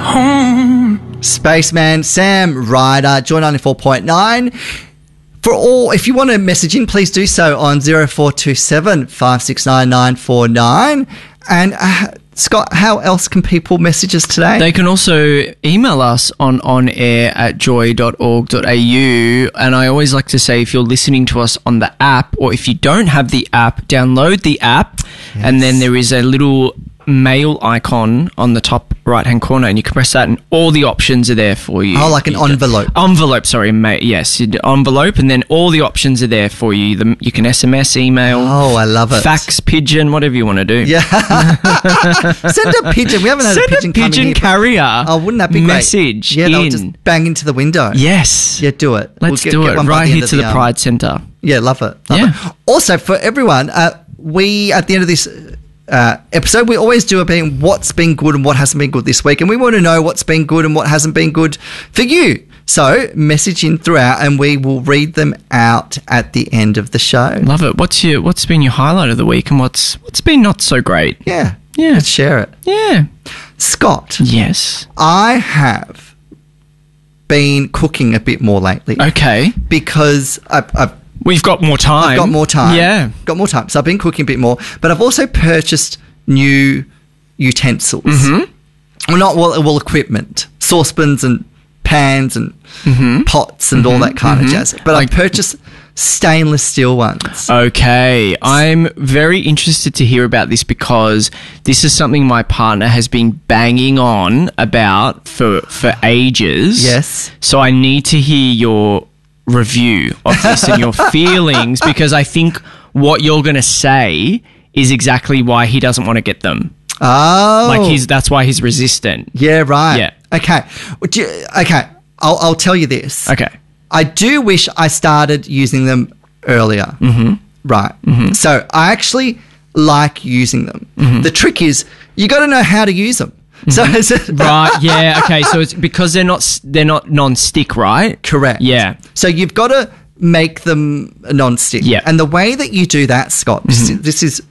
home. Spaceman Sam Ryder, Joy 94.9. If you want to message in, please do so on 0427 569 949. And Scott, how else can people message us today? They can also email us on onair@joy.org.au. And I always like to say, if you're listening to us on the app, or if you don't have the app, download the app. Yes. And then there is a little mail icon on the top right-hand corner, and you can press that, and all the options are there for you. Oh, like an envelope. Envelope, sorry, yes, envelope, and then all the options are there for you. You can SMS, email. Oh, I love it. Fax, pigeon, whatever you want to do. Yeah. Send a pigeon. We haven't had a pigeon coming pigeon here. carrier. Oh, wouldn't that be message great? Yeah, they'll just bang into the window. Yes. Yeah, do it. Let's do it right here to the Pride Centre. Yeah, love it. Love it. Also, for everyone, we, at the end of this episode, we always do what's been good and what hasn't been good this week, and we want to know what's been good and what hasn't been good for you. So message in throughout, and we will read them out at the end of the show. Love it. What's been your highlight of the week, and what's been not so great? Yeah. Let's share it. Yeah. Scott. Yes. I have been cooking a bit more lately. Okay. Because we've got more time. I've got more time. Yeah. Got more time. So I've been cooking a bit more. But I've also purchased new utensils. Mm-hmm. Well, equipment. Saucepans and pans and pots and all that kind of jazz. But I've purchased stainless steel ones. Okay. I'm very interested to hear about this, because this is something my partner has been banging on about for ages. Yes. So I need to hear your review of this and your feelings, because I think what you're going to say is exactly why he doesn't want to get them. Oh. That's why he's resistant. Yeah, right. Yeah. Okay. I'll tell you this. Okay. I do wish I started using them earlier. Mm-hmm. Right. Mm-hmm. So I actually like using them. Mm-hmm. The trick is you got to know how to use them. Mm-hmm. Right, yeah, okay. So it's because they're not non-stick, right? Correct. Yeah. So you've got to make them non-stick. Yeah. And the way that you do that, Scott, this is